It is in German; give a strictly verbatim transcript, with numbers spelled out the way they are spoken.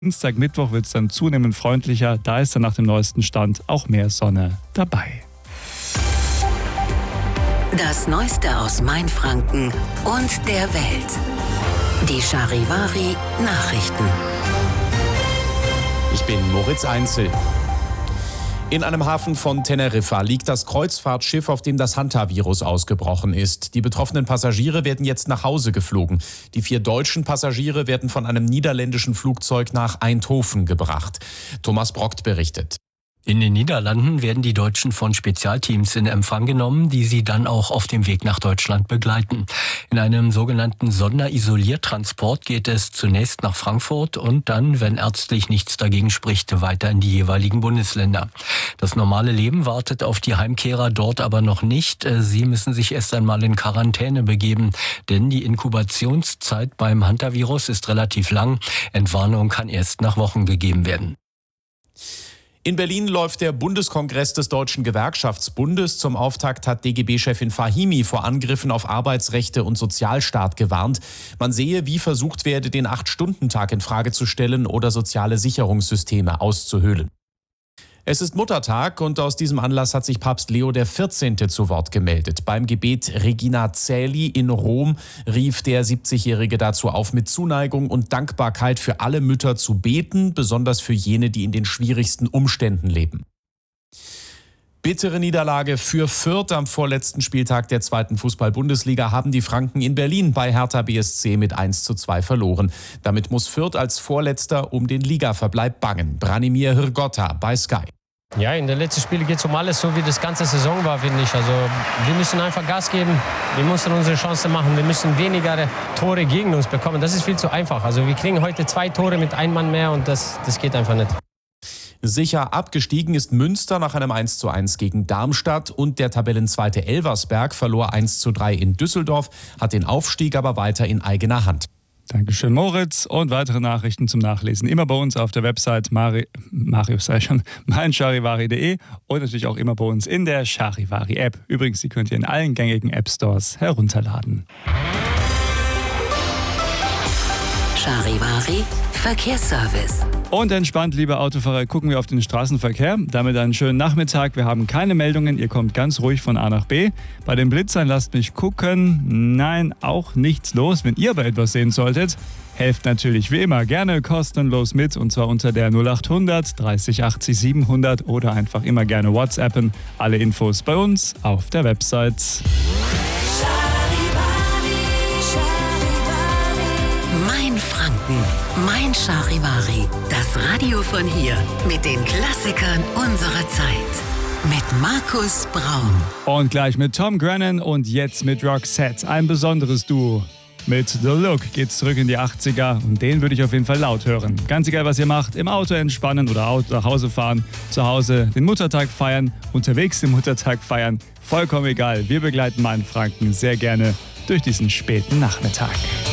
Dienstag, Mittwoch wird es dann zunehmend freundlicher. Da ist dann nach dem neuesten Stand auch mehr Sonne dabei. Das Neueste aus Mainfranken und der Welt. Die Charivari Nachrichten. Ich bin Moritz Einzel. In einem Hafen von Teneriffa liegt das Kreuzfahrtschiff, auf dem das Hantavirus ausgebrochen ist. Die betroffenen Passagiere werden jetzt nach Hause geflogen. Die vier deutschen Passagiere werden von einem niederländischen Flugzeug nach Eindhoven gebracht. Thomas Brockt berichtet. In den Niederlanden werden die Deutschen von Spezialteams in Empfang genommen, die sie dann auch auf dem Weg nach Deutschland begleiten. In einem sogenannten Sonderisoliertransport geht es zunächst nach Frankfurt und dann, wenn ärztlich nichts dagegen spricht, weiter in die jeweiligen Bundesländer. Das normale Leben wartet auf die Heimkehrer dort aber noch nicht. Sie müssen sich erst einmal in Quarantäne begeben, denn die Inkubationszeit beim Hantavirus ist relativ lang. Entwarnung kann erst nach Wochen gegeben werden. In Berlin läuft der Bundeskongress des Deutschen Gewerkschaftsbundes. Zum Auftakt hat D G B-Chefin Fahimi vor Angriffen auf Arbeitsrechte und Sozialstaat gewarnt. Man sehe, wie versucht werde, den Acht-Stunden-Tag in Frage zu stellen oder soziale Sicherungssysteme auszuhöhlen. Es ist Muttertag und aus diesem Anlass hat sich Papst Leo der vierzehnte zu Wort gemeldet. Beim Gebet Regina Caeli in Rom rief der siebzigjährige dazu auf, mit Zuneigung und Dankbarkeit für alle Mütter zu beten, besonders für jene, die in den schwierigsten Umständen leben. Bittere Niederlage für Fürth am vorletzten Spieltag der zweiten Fußball-Bundesliga haben die Franken in Berlin bei Hertha B S C mit eins zu zwei verloren. Damit muss Fürth als Vorletzter um den Ligaverbleib bangen. Branimir Hrgotta bei Sky. Ja, in den letzten Spielen geht es um alles, so wie das ganze Saison war, finde ich. Also wir müssen einfach Gas geben, wir müssen unsere Chance machen, wir müssen weniger Tore gegen uns bekommen. Das ist viel zu einfach. Also wir kriegen heute zwei Tore mit einem Mann mehr und das, das geht einfach nicht. Sicher abgestiegen ist Münster nach einem eins zu eins gegen Darmstadt und der Tabellenzweite Elversberg verlor eins zu drei in Düsseldorf, hat den Aufstieg aber weiter in eigener Hand. Dankeschön, Moritz. Und weitere Nachrichten zum Nachlesen immer bei uns auf der Website Mari, Marius sei schon, mein charivari punkt de und natürlich auch immer bei uns in der Charivari-App. Übrigens, die könnt ihr in allen gängigen App-Stores herunterladen. Charivari Verkehrsservice. Und entspannt, liebe Autofahrer, gucken wir auf den Straßenverkehr. Damit einen schönen Nachmittag. Wir haben keine Meldungen. Ihr kommt ganz ruhig von A nach B. Bei den Blitzern lasst mich gucken. Nein, auch nichts los. Wenn ihr aber etwas sehen solltet, helft natürlich wie immer gerne kostenlos mit. Und zwar unter der null acht hundert dreißig achtzig siebenhundert oder einfach immer gerne WhatsAppen. Alle Infos bei uns auf der Website. Mainfranken, mein Charivari. Das Radio von hier mit den Klassikern unserer Zeit. Mit Markus Braun. Und gleich mit Tom Grennan und jetzt mit Roxette. Ein besonderes Duo. Mit The Look geht's zurück in die achtziger und den würde ich auf jeden Fall laut hören. Ganz egal, was ihr macht, im Auto entspannen oder nach Hause fahren, zu Hause den Muttertag feiern, unterwegs den Muttertag feiern, vollkommen egal. Wir begleiten Mainfranken sehr gerne durch diesen späten Nachmittag.